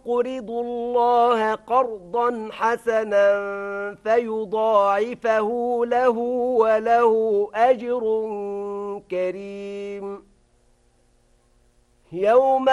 يقرضوا الله قرضا حسنا فيضاعفه له وله أجر كريم. يوم